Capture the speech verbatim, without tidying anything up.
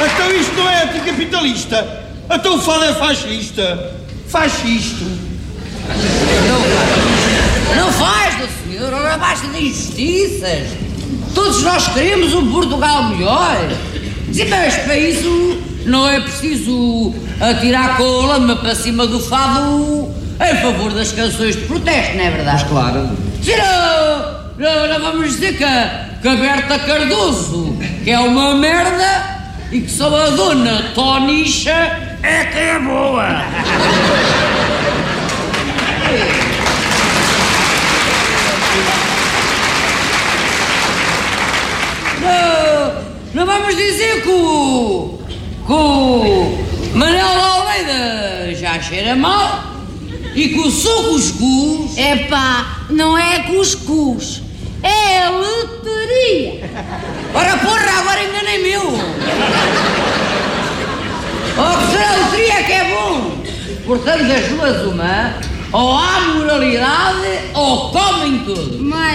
Então isto não é anticapitalista? Então o fado é fascista. Faz isto. Não, não faz, do senhor, ora basta de injustiças. Todos nós queremos um Portugal melhor. E, mas para isso não é preciso atirar com a lama para cima do fado em favor das canções de protesto, não é verdade? Mas claro. Se não, não, não vamos dizer que a, que a Berta Cardoso que é uma merda e que só a dona Tonicha é que é boa. Não, não vamos dizer que o, que o Manuel Almeida já cheira mal e que o seu cuscuz... Epá, não é cuscuz, é loteria. Ora porra, agora enganei-me eu. Oh, que será a loteria que é bom. Portanto, das duas uma, ou há moralidade ou comem tudo. Mas